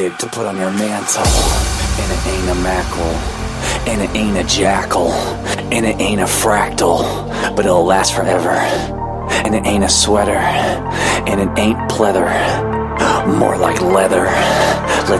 cape to put on your mantle. And it ain't a mackerel, and it ain't a jackal, and it ain't a fractal, but it'll last forever. And it ain't a sweater, and it ain't pleather, more like leather.